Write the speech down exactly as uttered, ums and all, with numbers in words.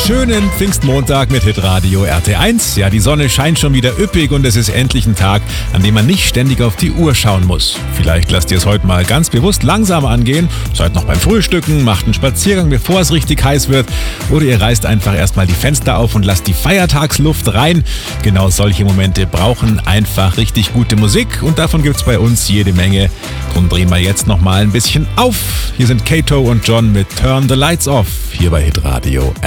Schönen Pfingstmontag mit Hitradio R T eins. Ja, die Sonne scheint schon wieder üppig und es ist endlich ein Tag, an dem man nicht ständig auf die Uhr schauen muss. Vielleicht lasst ihr es heute mal ganz bewusst langsam angehen, seid noch beim Frühstücken, macht einen Spaziergang, bevor es richtig heiß wird, oder ihr reißt einfach erstmal die Fenster auf und lasst die Feiertagsluft rein. Genau solche Momente brauchen einfach richtig gute Musik und davon gibt's bei uns jede Menge. Drum drehen wir jetzt noch mal ein bisschen auf. Hier sind Kato und John mit Turn the Lights Off, hier bei Hitradio